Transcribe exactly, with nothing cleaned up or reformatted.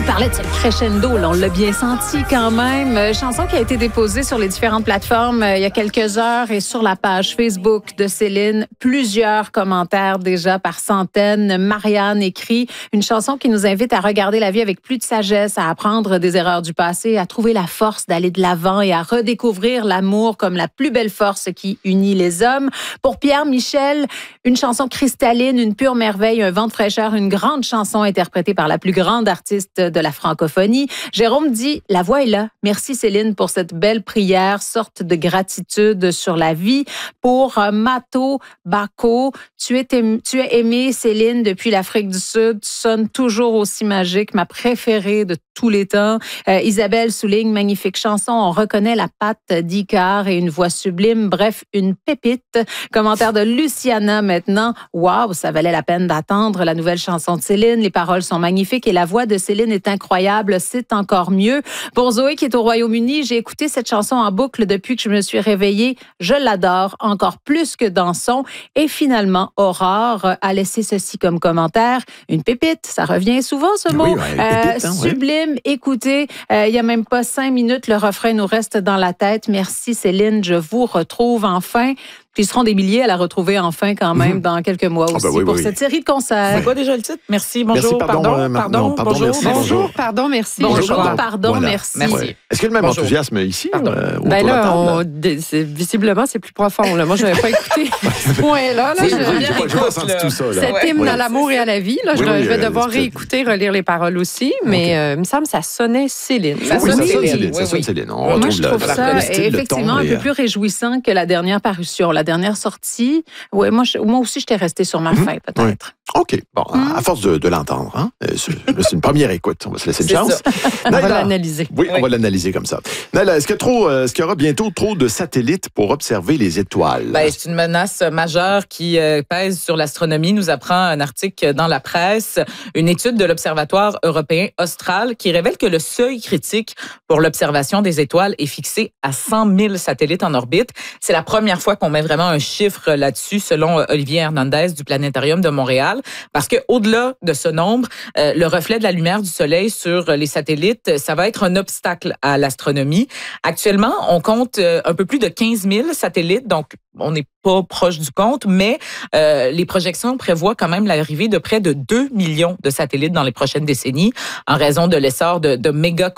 vous parlais de ce crescendo, là, on l'a bien senti quand même. Euh, chanson qui a été déposée sur les différentes plateformes euh, il y a quelques heures et sur la page Facebook de Céline. Plusieurs commentaires déjà par centaines. Marianne écrit une chanson qui nous invite à regarder la vie avec plus de sagesse, à apprendre des erreurs du passé, à trouver la force d'aller de l'avant et à redécouvrir l'amour comme la plus belle force qui unit les hommes. Pour Pierre Michel, une chanson cristalline, une pure merveille, un vent de fraîcheur, une grande chanson interprétée par la plus grande artiste de la francophonie. Jérôme dit, la voix est là. Merci Céline pour cette belle prière, sorte de gratitude sur la vie. Pour euh, Mato Bako, tu es, aimé, tu es aimée Céline depuis l'Afrique du Sud, tu sonnes toujours aussi magique, ma préférée de tous les temps. Euh, Isabelle souligne, magnifique chanson, on reconnaît la patte d'Icar et une voix sublime, bref, une pépite. Commentaire de Luciana maintenant, waouh, ça valait la peine d'attendre la nouvelle chanson de Céline, les paroles sont magnifiques et la voix de Céline est incroyable, c'est encore mieux. Pour Zoé qui est au Royaume-Uni, j'ai écouté cette chanson en boucle depuis que je me suis réveillée, je l'adore encore plus que dans son. Et finalement, Aurore a laissé ceci comme commentaire, une pépite, ça revient souvent ce mot, oui, ouais, pépite, euh, hein, sublime. Écoutez, euh, il n'y a même pas cinq minutes, le refrain nous reste dans la tête. Merci Céline, je vous retrouve enfin. Puis ils seront des milliers à la retrouver enfin quand même mmh. dans quelques mois aussi ah ben oui, pour oui, cette oui. série de concerts. C'est quoi déjà le titre? Merci, bonjour, merci, pardon, pardon, euh, pardon, non, pardon, bonjour, merci, bonjour, bonjour, pardon, merci. Bonjour, bonjour pardon, pardon voilà. merci. merci. Ouais. Est-ce qu'il y a le même bonjour. enthousiasme ici? Euh, ben là, on, c'est, visiblement, c'est plus profond. Là. Moi, je n'avais pas écouté ce point-là. Là, oui, je, oui, j'ai pas, j'ai pas senti tout ça. Là. Cet ouais. hymne ouais. à l'amour et à la vie, là, oui, je, oui, je vais euh, devoir réécouter, relire les paroles aussi, mais okay. euh, il me semble que ça sonnait Céline. Ça oui, sonne Céline. Céline. Ça sonne Céline. On Moi, je trouve le, ça le style, effectivement le ton, un peu plus réjouissant que la dernière parution, la dernière sortie. Oui, moi, je, moi aussi, j'étais restée sur ma mmh. fin, peut-être. Oui. OK. Bon, mmh. à force de, de l'entendre, hein, c'est, c'est une première écoute. On va se laisser une c'est chance. On va l'analyser. Oui, oui, on va l'analyser comme ça. Naila, est-ce qu'il y, a trop, est-ce qu'il y aura bientôt trop de satellites pour observer les étoiles? Ben, c'est une menace majeure qui euh, pèse sur l'astronomie. Nous apprend un article dans la presse, une étude de l'Observatoire européen austral qui révèle que le seuil critique pour l'observation des étoiles est fixé à cent mille satellites en orbite. C'est la première fois qu'on met vraiment un chiffre là-dessus, selon Olivier Hernandez du Planétarium de Montréal, parce que au-delà de ce nombre, euh, le reflet de la lumière du Soleil sur les satellites, ça va être un obstacle à l'astronomie. Actuellement, on compte euh, un peu plus de quinze mille satellites, donc on n'est pas proche du compte, mais euh, les projections prévoient quand même l'arrivée de près de deux millions de satellites dans les prochaines décennies en raison de l'essor de, de méga